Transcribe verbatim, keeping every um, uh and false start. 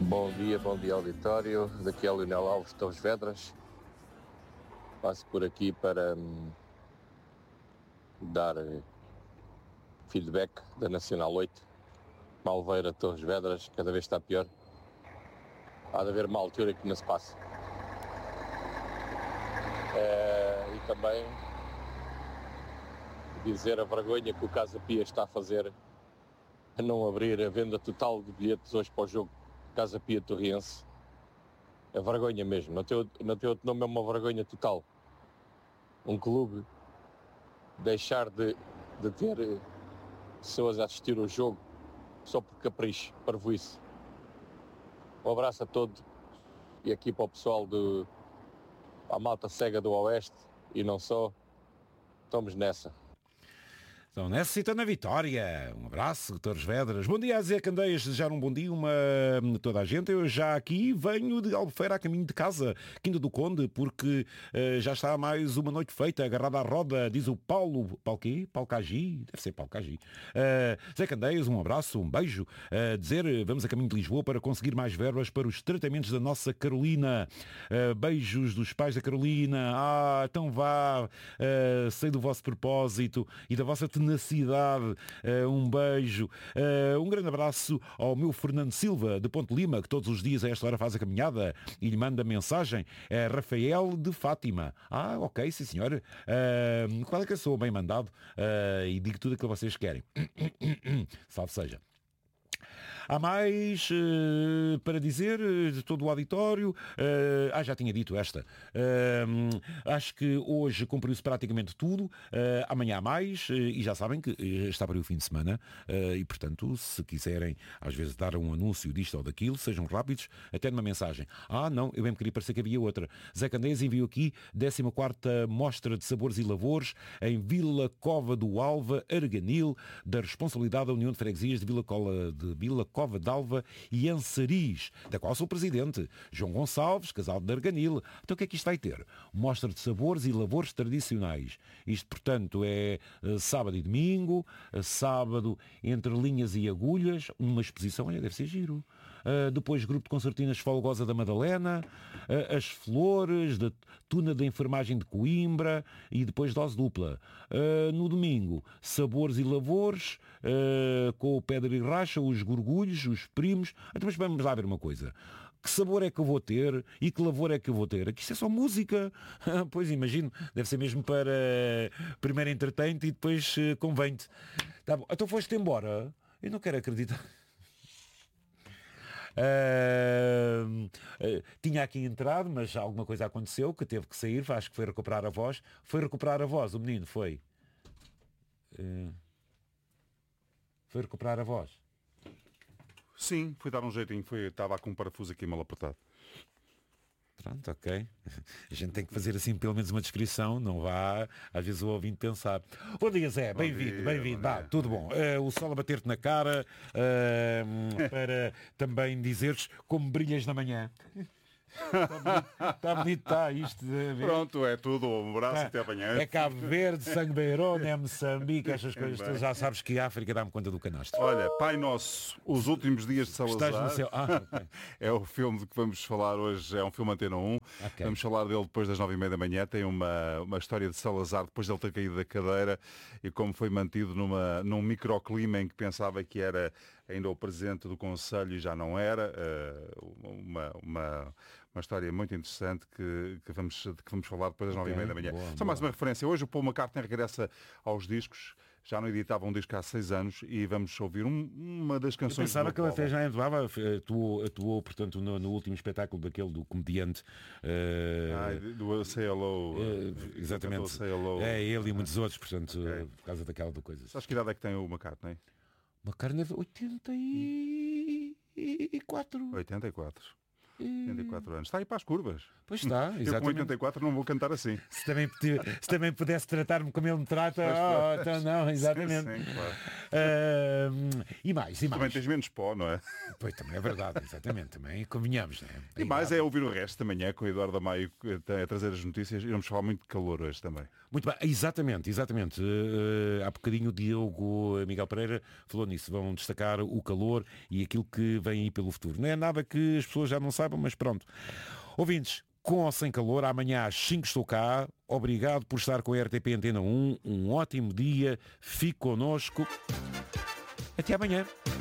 Bom dia, bom dia auditório, daqui é o Leonel Alves de Torres Vedras. Passo por aqui para hum, dar eh, feedback da Nacional oito, Malveira Torres Vedras, cada vez está pior. Há de haver uma altura que não se passa. É, e também dizer a vergonha que o Casa Pia está a fazer a não abrir a venda total de bilhetes hoje para o jogo Casa Pia Torriense. É vergonha mesmo, não tem, não tem outro nome, é uma vergonha total. Um clube deixar de, de ter pessoas a assistir o jogo só por capricho, parvoíce. Um abraço a todos e aqui para o pessoal do a malta cega do Oeste e não só, estamos nessa. Então, necessita na vitória. Um abraço, Torres Vedras. Bom dia, Zé Candeias. Desejar um bom dia uma, toda a gente. Eu já aqui venho de Albufeira a caminho de casa, Quinta do Conde, porque uh, já está mais uma noite feita, agarrada à roda, diz o Paulo. Paulo quê? Paulo Cagi? Deve ser Paulo Cagi. Uh, Zé Candeias, um abraço, um beijo. Uh, dizer, vamos a caminho de Lisboa para conseguir mais verbas para os tratamentos da nossa Carolina. Uh, beijos dos pais da Carolina. Ah, então vá. Uh, sei do vosso propósito e da vossa tenacidade. Uh, um beijo, uh, um grande abraço ao meu Fernando Silva de Ponte Lima, que todos os dias a esta hora faz a caminhada e lhe manda mensagem. É Rafael de Fátima. Ah, ok, sim senhor. Uh, qual é que eu sou bem mandado uh, e digo tudo aquilo que vocês querem. Salve seja. Há mais uh, para dizer uh, de todo o auditório. Uh, ah, já tinha dito esta. Uh, acho que hoje cumpriu-se praticamente tudo. Uh, amanhã há mais. Uh, e já sabem que uh, está para o fim de semana. Uh, e, portanto, se quiserem, às vezes, dar um anúncio disto ou daquilo, sejam rápidos, até numa mensagem. Ah, não, eu bem queria parecer que havia outra. Zé Candeias enviou aqui décima quarta Mostra de Sabores e Lavores em Vila Cova do Alva, Arganil, da responsabilidade da União de Freguesias de Vila Cola de Vila Cova d'Alva e Ansariz, da qual sou presidente, João Gonçalves, casal de Arganil. Então o que é que isto vai ter? Mostra de sabores e lavores tradicionais. Isto, portanto, é uh, sábado e domingo, uh, sábado entre linhas e agulhas, uma exposição, olha, deve ser giro. Uh, depois grupo de concertinas Folgosa da Madalena, uh, as flores, da tuna da enfermagem de Coimbra e depois dose dupla. Uh, no domingo, sabores e lavores, uh, com o Pedra e Racha, os gorgulhos, os primos. Então, mas vamos lá ver uma coisa. Que sabor é que eu vou ter e que lavor é que eu vou ter? Aqui isto é só música. Pois imagino, deve ser mesmo para primeiro entretém-te e depois uh, convém-te. Tá bom. Então foste embora? Eu não quero acreditar. Uh, uh, tinha aqui entrado, mas alguma coisa aconteceu que teve que sair, acho que foi recuperar a voz. Foi recuperar a voz, o menino foi. Uh, foi recuperar a voz. Sim, fui dar um jeitinho, foi, estava com um parafuso aqui mal apertado. Pronto, ok. A gente tem que fazer assim pelo menos uma descrição, não vá às vezes o ouvinte pensar. Bom dia, Zé, bem-vindo, bem-vindo, vá, tudo bom. Uh, o sol a bater-te na cara, uh, para também dizeres como brilhas na manhã. Está bonito, está isto. Pronto, é tudo, um abraço tá. Até amanhã. É Cabo Verde, Sangue Beirão, é Moçambique, estas coisas. Tu já sabes que a África dá-me conta do canastro. Olha, Pai Nosso, Os Últimos Dias de Salazar. Estás no céu. Ah, okay. É o filme de que vamos falar hoje, é um filme Antena um. Okay. Vamos falar dele depois das nove e meia da manhã. Tem uma, uma história de Salazar, depois de ele ter caído da cadeira e como foi mantido numa, num microclima em que pensava que era ainda o presidente do Conselho e já não era. Uma, uma, uma história muito interessante que, que, vamos, que vamos falar depois das nove e meia da manhã. Boa, Só boa. Mais uma referência. Hoje o Paul McCartney regressa aos discos. Já não editava um disco há seis anos e vamos ouvir um, uma das canções. Eu pensava que ele até já atuava, atuou, atuou portanto, no, no último espetáculo daquele do comediante. Uh, ah, do Say Hello. Uh, exatamente. Say Hello. É ele e muitos outros, portanto, okay. Por causa daquela do coisa. Sabes que idade é que tem o McCartney? McCartney é oitenta e quatro. oitenta e quatro. oitenta e quatro anos. Está aí para as curvas. Pois está, exatamente. Eu com oitenta e quatro não vou cantar assim. Se também, se também pudesse tratar-me como ele me trata, oh, então não, exatamente. Sim, sim, claro. Uh, e mais, e mais. Também tens menos pó, não é? Pois também é verdade, exatamente. Também convenhamos, não é? E mais é ouvir o resto da manhã com o Eduardo Amaio a trazer as notícias e vamos falar muito de calor hoje também. Muito bem, exatamente, exatamente. Uh, há bocadinho o Diogo Miguel Pereira falou nisso. Vão destacar o calor e aquilo que vem aí pelo futuro. Não é nada que as pessoas já não saibam, mas pronto. Ouvintes, com ou sem calor, amanhã às cinco estou cá. Obrigado por estar com a R T P Antena um. Um ótimo dia. Fique connosco. Até amanhã.